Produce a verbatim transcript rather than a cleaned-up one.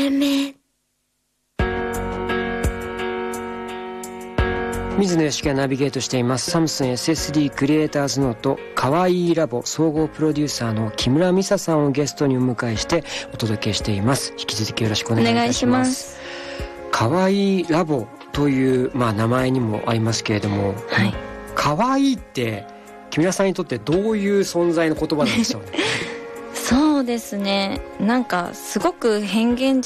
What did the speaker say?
めめ。 水野良樹がナビゲートしていますサムスン エスエスディー クリエイターズノートかわいいラボ総合プロデューサーの木村美沙さんをゲストにお迎えしてお届けしています。引き続きよろしくお願いいたします。かわいいラボという、まあ、名前にもありますけれども、はい、かわいいって木村さんにとってどういう存在の言葉なんでしょうね。 そうですね、なんかすごく変幻自